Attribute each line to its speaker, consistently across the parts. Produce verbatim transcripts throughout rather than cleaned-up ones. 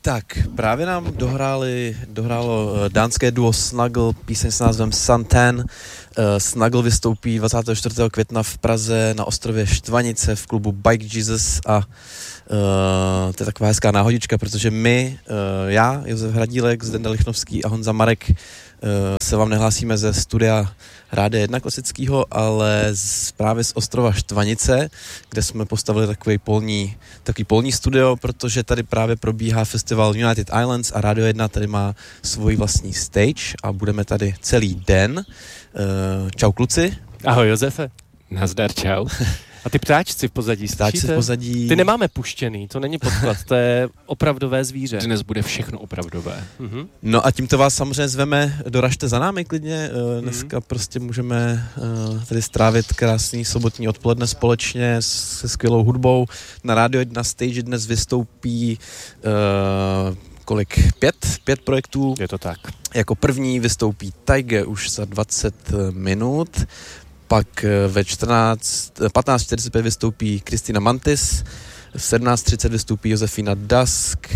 Speaker 1: Tak, právě nám dohráli, dohrálo dánské duo Snuggle, píseň s názvem Suntan. Snuggle vystoupí dvacátého čtvrtého května v Praze na ostrově Štvanice v klubu Bike Jesus a uh, to je taková hezká náhodička, protože my, uh, já, Josef Hradílek, Zdenda Lichnovský a Honza Marek uh, se vám nehlásíme ze studia Rádia jedna Klasického, ale z, právě z ostrova Štvanice, kde jsme postavili takový polní, takový polní studio, protože tady právě probíhá festival United Islands a Rádio jedna tady má svůj vlastní stage a budeme tady celý den. Uh, čau kluci.
Speaker 2: Ahoj Josefe.
Speaker 3: Nazdar, čau.
Speaker 2: A ty ptáčci v pozadí,
Speaker 1: Ptáčci v pozadí.
Speaker 2: Ty nemáme puštěný, to není podklad, to je opravdové zvíře.
Speaker 3: Dnes bude všechno opravdové.
Speaker 2: Mm-hmm.
Speaker 1: No a tímto vás samozřejmě zveme, doražte za námi klidně, uh, dneska mm-hmm. prostě můžeme uh, tady strávit krásný sobotní odpoledne společně se skvělou hudbou. Na Rádio jedna stage dnes vystoupí uh, kolik? Pět? Pět projektů.
Speaker 2: Je to tak.
Speaker 1: Jako první vystoupí Taige už za dvacet minut, pak ve čtrnáct, patnáct čtyřicet pět vystoupí Kristina Mantis, v sedmnáct třicet vystoupí Josefina Dusk,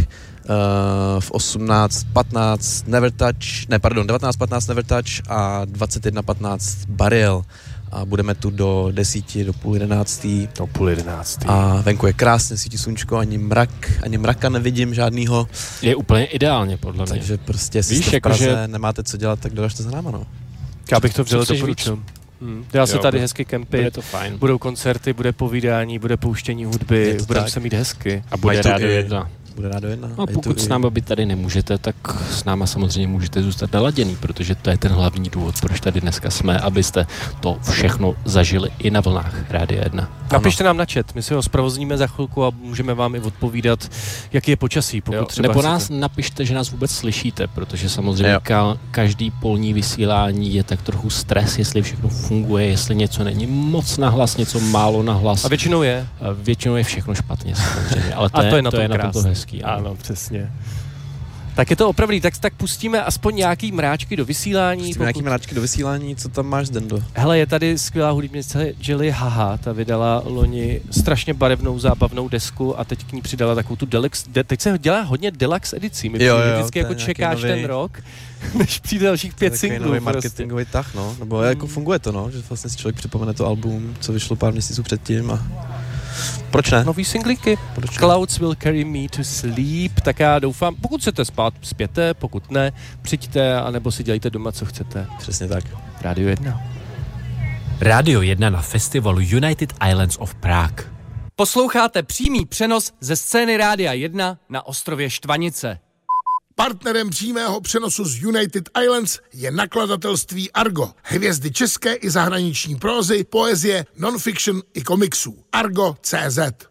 Speaker 1: v osmnáct patnáct Never Touch, ne pardon, devatenáct patnáct Never Touch a dvacet jedna patnáct Bariel. A budeme tu do desíti, do půl jedenáctý.
Speaker 2: Do půl jedenáctý.
Speaker 1: A venku je krásně, svítí slunčko, ani mrak, ani mraka nevidím žádnýho.
Speaker 3: Je úplně ideálně, podle mě.
Speaker 1: Takže prostě, jestli
Speaker 3: Víš,
Speaker 1: jste v Praze,
Speaker 3: že...
Speaker 1: nemáte co dělat, tak doražte za náma, no.
Speaker 2: Já bych to vřele doporučil. Hmm. Dělá se tady hezky kempy,
Speaker 3: bude to fajn.
Speaker 2: Budou koncerty, bude povídání, bude pouštění hudby, budeme se mít hezky.
Speaker 3: A bude Rádio jedna.
Speaker 1: Bude Rádio jedna.
Speaker 3: No, pokud s náma být tady nemůžete, tak s náma samozřejmě můžete zůstat naladěný, protože to je ten hlavní důvod, proč tady dneska jsme, abyste to všechno zažili i na vlnách Rádia jedna.
Speaker 2: Napište nám na chat, my si ho zprovozníme za chvilku a můžeme vám i odpovídat, jaký je počasí, pokud
Speaker 3: jo,
Speaker 2: třeba
Speaker 3: nebo
Speaker 2: chcete.
Speaker 3: Nás napište, že nás vůbec slyšíte, protože samozřejmě ka- každý polní vysílání je tak trochu stres, jestli všechno funguje, jestli něco není moc nahlas, něco málo nahlas.
Speaker 2: A většinou je.
Speaker 3: A většinou je všechno špatně samozřejmě, ale to,
Speaker 2: a to
Speaker 3: je,
Speaker 2: je na
Speaker 3: to
Speaker 2: tom
Speaker 3: je na tom
Speaker 2: krásný.
Speaker 3: to hezký.
Speaker 2: Ano. ano, přesně. Tak je to opravdu, tak, tak pustíme aspoň nějaký mráčky do vysílání.
Speaker 1: Pustíme
Speaker 2: pokud...
Speaker 1: nějaký mráčky do vysílání, co tam máš, Zdendo?
Speaker 2: Hele, je tady skvělá hudebnice Jelly Haha, ta vydala loni strašně barevnou zábavnou desku a teď k ní přidala takovou tu deluxe, de, teď se dělá hodně deluxe edicí, my jo, jo, vždycky jako čekáš nový, ten rok, než přijde dalších pět singlů.
Speaker 1: Nový marketingový prostě. Tah, no, nebo mm. jako funguje to, no, že vlastně si člověk připomene to album, co vyšlo pár měsíců předtím a proč ne?
Speaker 2: Nový singlíky. Proč Clouds will carry me to sleep, tak já doufám, pokud chcete spát, spěte, pokud ne, přijďte, anebo si dělejte doma, co chcete.
Speaker 1: Přesně tak.
Speaker 2: Rádio jedna.
Speaker 4: Rádio jedna na festivalu United Islands of Prague.
Speaker 5: Posloucháte přímý přenos ze scény Rádia jedna na ostrově Štvanice.
Speaker 6: Partnerem přímého přenosu z United Islands je nakladatelství Argo. Hvězdy české i zahraniční prózy, poezie, non-fiction i komiksů. Argo tečka cé zet.